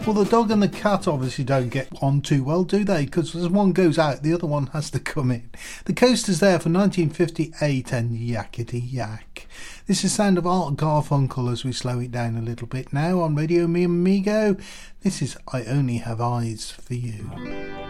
Well, the dog and the cat obviously don't get on too well, do they? Because as one goes out, the other one has to come in. The Coasters there for 1958 and Yakety Yak. This is Sound of Art Garfunkel as we slow it down a little bit now on Radio Mi Amigo. This is I Only Have Eyes for You.